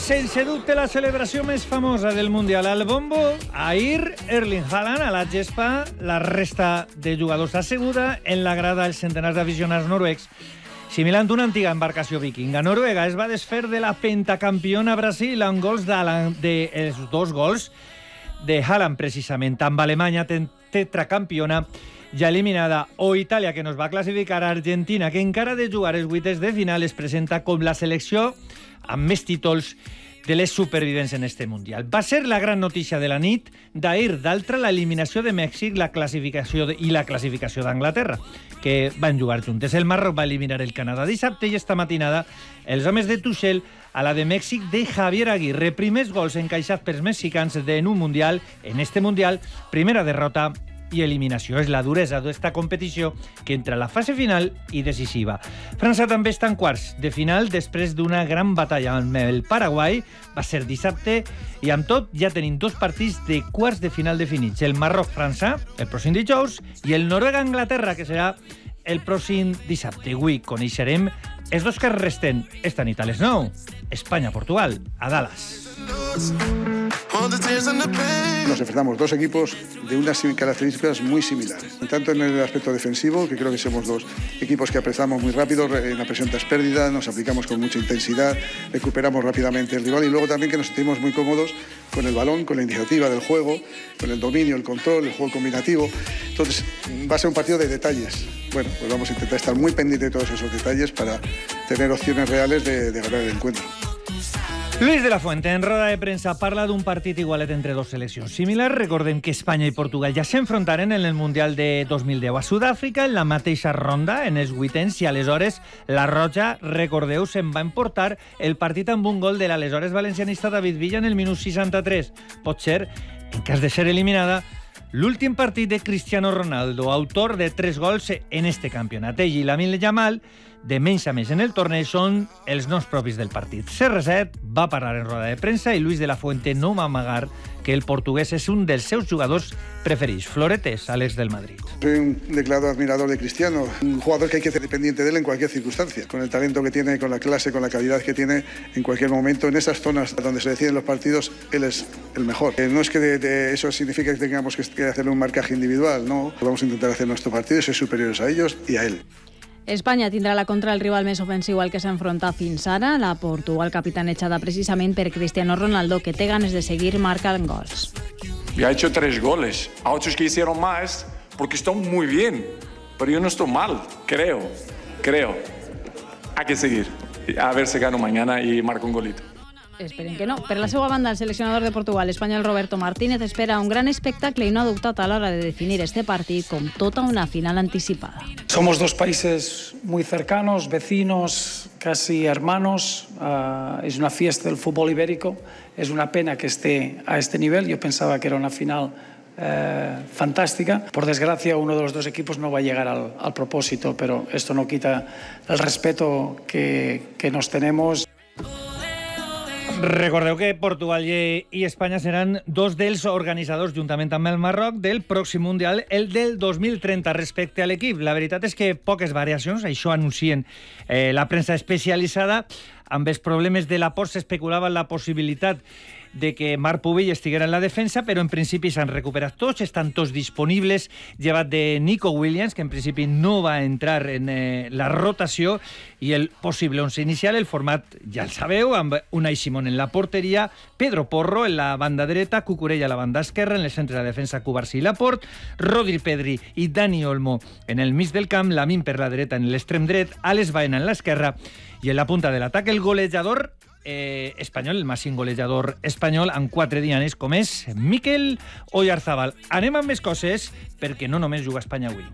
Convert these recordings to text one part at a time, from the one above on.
sense dubte la celebració més famosa del Mundial al bombo. Ahir, Erling Haaland a la gespa, la resta de jugadors asseguda en la grada dels centenars d'aficionats noruecs, similant una antiga embarcació vikinga. Noruega es va desfer de la pentacampiona Brasil amb gols els dos gols de Haaland, precisament, amb Alemanya tetracampiona ja eliminada, o Itàlia, que nos va classificar a Argentina, que encara de jugar els vuitens de final es presenta com la selecció amb més títols de les supervivents en este Mundial. Va ser la gran notícia de la nit. D'ahir, d'altra, l'eliminació de Mèxic la classificació d'Anglaterra, que van jugar juntes. El Marroc va eliminar el Canadà dissabte i esta matinada els homes de Tuchel a la de Mèxic de Javier Aguirre. Primers gols encaixats pels mexicans en un Mundial, en este Mundial, primera derrota i eliminació. És la duresa d'esta competició que entra a la fase final i decisiva. França també està en quarts de final després d'una gran batalla amb el Paraguai. Va ser dissabte i amb tot ja tenim dos partits de quarts de final definits. El Marroc-França, el pròxim dijous, i el Noruega-Anglaterra, que serà el pròxim dissabte. Avui coneixerem els dos que resten esta nit a les 9. Espanya-Portugal, a Dallas. Nos enfrentamos dos equipos de unas características muy similares. Tanto en el aspecto defensivo, que creo que somos dos equipos que aprezamos muy rápido, en la presión tras pérdida, nos aplicamos con mucha intensidad, recuperamos rápidamente el rival y luego también que nos sentimos muy cómodos con el balón, con la iniciativa del juego, con el dominio, el control, el juego combinativo. Entonces va a ser un partido de detalles. Bueno, pues vamos a intentar estar muy pendientes de todos esos detalles para tener opciones reales de ganar el encuentro. Luis de la Fuente, en roda de premsa, parla d'un partit igualet entre dos seleccions similars. Recordem que Espanya i Portugal ja s'enfrontaren en el Mundial de 2010 a Sud-àfrica, en la mateixa ronda, en els vuitens, i aleshores la Roja, recordeu, se'n va emportar el partit amb un gol de l'aleshores valencianista David Villa en el minut 63. Pot ser, en cas de ser eliminada, l'últim partit de Cristiano Ronaldo, autor de 3 gols en este campionat. Ell i Lamine Yamal, de menys a més en el torneig, són els noms propis del partit. CR7 va parlar en roda de premsa i Luis de la Fuente no va amagar que el portugués és un dels seus jugadors preferits. Floretes, Alex del Madrid. Soy un declarado admirador de Cristiano, un jugador que hay que ser dependiente de él en cualquier circunstancia, con el talento que tiene, con la clase, con la calidad que tiene en cualquier momento. En esas zonas donde se deciden los partidos, él es el mejor. No es que eso significa que tengamos que hacerle un marcaje individual, no. Vamos a intentar hacer nuestro partido y ser superiores a ellos y a él. Espanya tindrà la contra el rival més ofensiu al que s'enfronta fins ara, la Portugal, capitanejada precisament per Cristiano Ronaldo, que té ganes de seguir marcant gols. Ya ha hecho 3 goles. A otros que hicieron más porque están muy bien, pero yo no estoy mal, creo. Hay que seguir. A ver si gano mañana y marco un golito. Esperen que no. Per la seva banda, el seleccionador de Portugal, espanyol Roberto Martínez, espera un gran espectacle i no ha dubtat a l'hora de definir este partit com tota una final anticipada. Somos dos países muy cercanos, vecinos, casi hermanos. Es una fiesta del fútbol ibérico. Es una pena que esté a este nivel. Yo pensaba que era una final fantástica. Por desgracia, uno de los dos equipos no va a llegar al propósito, pero esto no quita el respeto que nos tenemos. Recordeu que Portugal i Espanya seran dos dels organitzadors, juntament amb el Marroc, del pròxim Mundial, el del 2030. Respecte a l'equip, la veritat és que poques variacions, això anuncien la premsa especialitzada. Amb els problemes de la Port s'especulava la possibilitat de que Marc Pubill estiguera en la defensa, però en principi s'han recuperat tots, estan tots disponibles, llevat de Nico Williams, que en principi no va entrar en la rotació, i el possible 11 inicial, el format ja el sabeu, amb Unai Simón en la porteria, Pedro Porro en la banda dreta, Cucurella a la banda esquerra, en el centre de la defensa Cubarsí i Laporte, Rodri Pedri i Dani Olmo en el mig del camp, Lamine per la dreta en l'extrem dret, Alex Baena en l'esquerra, i en la punta de l'atac el golejador espanyol, el màxim golejador espanyol amb 4 dianes com és Mikel Oyarzabal. Anem amb més coses perquè no només juga Espanya avui.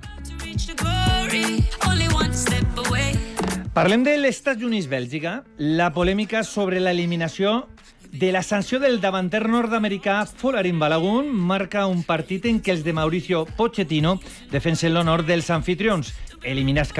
Parlem de l'Estats Units-Bèlgica, la polèmica sobre l'eliminació de la sanció del davanter nord-americà Folarin Balogun marca un partit en què els de Mauricio Pochettino defensen l'honor dels anfitrions, eliminats